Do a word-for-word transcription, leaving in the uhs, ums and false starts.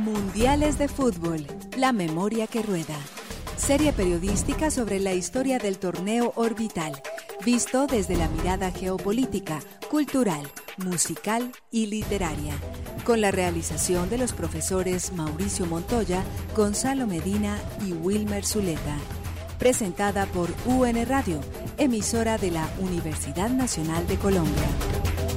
Mundiales de Fútbol, la memoria que rueda. Serie periodística sobre la historia del torneo orbital, visto desde la mirada geopolítica, cultural, musical y literaria, con la realización de los profesores Mauricio Montoya, Gonzalo Medina y Wilmer Zuleta. Presentada por U N Radio, emisora de la Universidad Nacional de Colombia.